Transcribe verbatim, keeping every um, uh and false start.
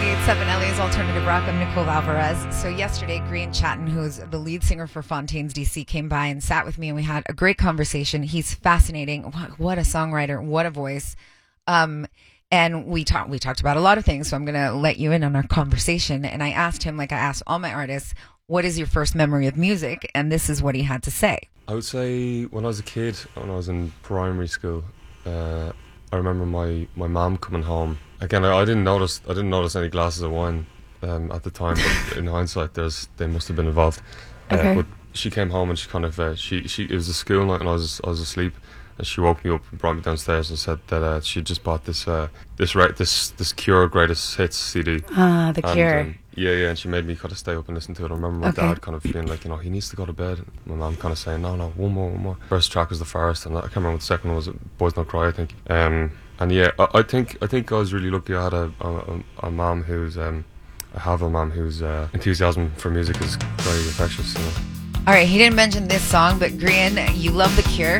ninety-eight point seven L A's Alternative Rock. I'm Nicole Alvarez. So yesterday, Grian Chatton, who's the lead singer for Fontaines D C, came by and sat with me, and we had a great conversation. He's fascinating. What a songwriter. What a voice. Um, and we talked we talked about a lot of things, so I'm going to let you in on our conversation. And I asked him, like I asked all my artists, what is your first memory of music? And this is what he had to say. I would say when I was a kid, when I was in primary school, uh, I remember my, my mum coming home. Again, I, I didn't notice I didn't notice any glasses of wine um, at the time, but in hindsight, there's they must have been involved. Uh, Okay. But she came home and she kind of uh, she she it was a school night and I was I was asleep, and she woke me up and brought me downstairs and said that uh, she just bought this uh, this right this this Cure Greatest Hits C D. Ah, The And, Cure. um, yeah, yeah, and she made me kind of stay up and listen to it. I remember my Okay. dad kind of feeling like, you know, he needs to go to bed. My mum kind of saying, no, no, one more, one more. First track was The Forest, and I can't remember what the second one was. Boys Don't Cry, I think. Um, and yeah, I, I think I think I was really lucky. I had a a, a mum who's um, I have a mum whose uh, enthusiasm for music is very infectious. You know. All right, he didn't mention this song, but Grian, you love The Cure.